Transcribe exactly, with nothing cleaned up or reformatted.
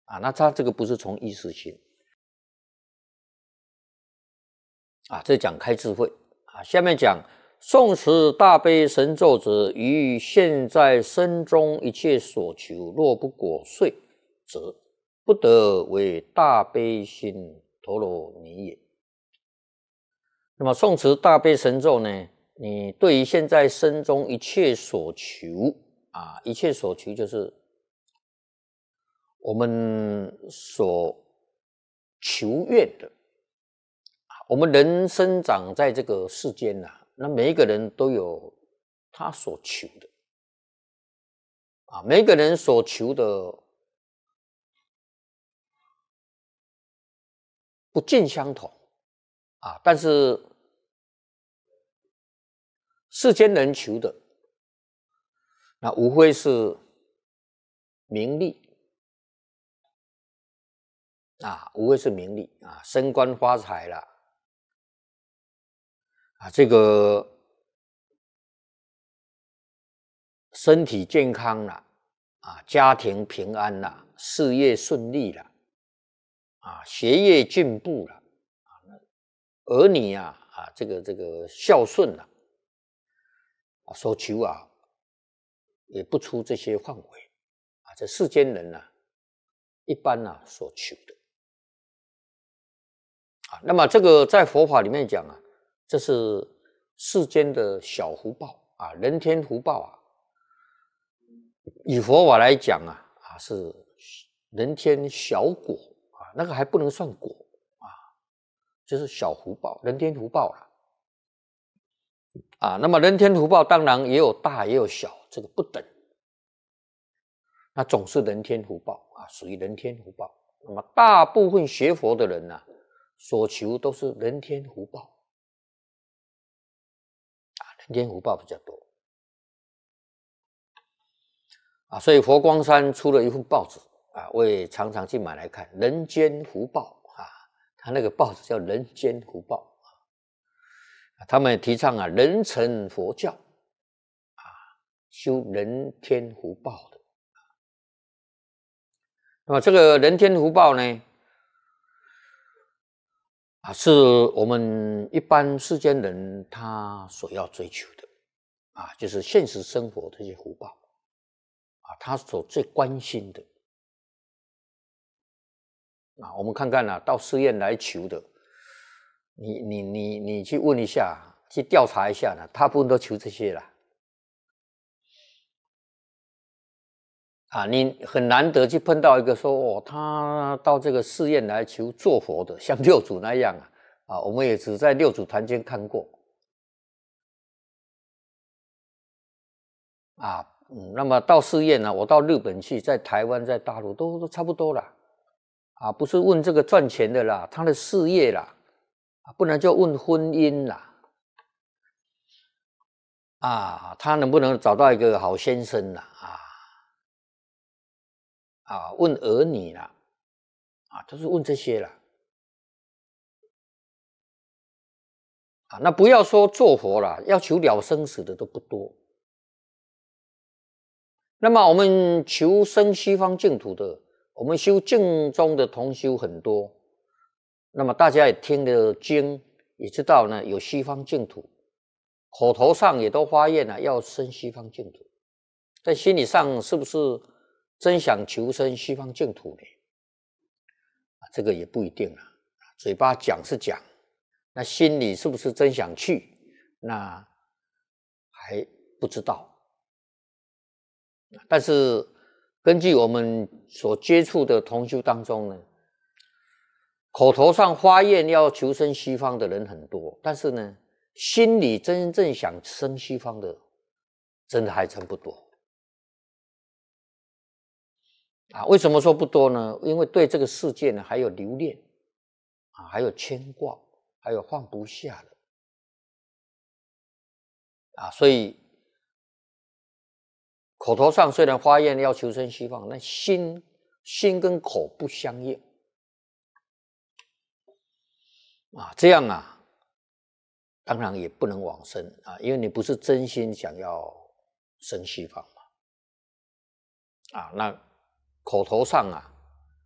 啊，那他这个不是从意识心啊，这讲开智慧啊。下面讲诵持大悲神咒者，于现在身中一切所求，若不果遂者，不得为大悲心陀罗尼也。那么诵持大悲神咒呢，你对于现在身中一切所求啊，一切所求就是我们所求愿的。我们人生长在这个世间啊，那每一个人都有他所求的啊，每一个人所求的不尽相同啊，但是世间人求的，那无非是名利啊，无非是名利啊，升官发财啦，啊，这个身体健康啦，啊，家庭平安啦，事业顺利啦，啊，学业进步啦，啊，儿女啊，啊，这个这个孝顺啦，啊，所求啊，也不出这些范围啊，这世间人啊，一般啊所求的啊，那么这个在佛法里面讲啊，这是世间的小福报啊，人天福报啊。以佛法来讲啊，啊是人天小果啊，那个还不能算果啊，就是小福报，人天福报啦。啊，那么人天福报当然也有大也有小，这个不等。那总是人天福报啊，属于人天福报。那么大部分学佛的人呢、啊，所求都是人天福报啊，人天福报比较多啊，所以佛光山出了一份报纸啊，我也常常去买来看，《人间福报》啊，他那个报纸叫《人间福报》啊，他们提倡啊人成佛教啊，修人天福报的。那么这个人天福报呢？啊，是我们一般世间人他所要追求的啊，就是现实生活这些福报啊，他所最关心的啊。我们看看啊，到寺院来求的，你你你你去问一下，去调查一下呢，大部分都求这些啦。啊，你很难得去碰到一个说哦，他到这个寺院来求做佛的，像六祖那样啊，啊，我们也只在六祖坛经看过啊，嗯，那么到寺院呢，我到日本去，在台湾，在大陆都都差不多啦，啊，不是问这个赚钱的啦，他的事业啦，啊，不然就问婚姻啦，啊，他能不能找到一个好先生啦，啊。啊，问儿女啦，啊，都是问这些啦，啊，那不要说做佛啦，要求了生死的都不多。那么我们求生西方净土的，我们修净宗的同修很多。那么大家也听了经，也知道呢，有西方净土，口头上也都发愿了要生西方净土，在心理上是不是真想求生西方净土呢？这个也不一定了，嘴巴讲是讲，那心里是不是真想去，那还不知道。但是根据我们所接触的同修当中呢，口头上发愿要求生西方的人很多，但是呢，心里真正想生西方的，真的还真不多。啊，为什么说不多呢？因为对这个世界呢还有留恋啊，还有牵挂，还有放不下的啊，所以口头上虽然发愿要求生西方，那心心跟口不相应啊，这样啊，当然也不能往生啊，因为你不是真心想要生西方嘛啊，那口头上啊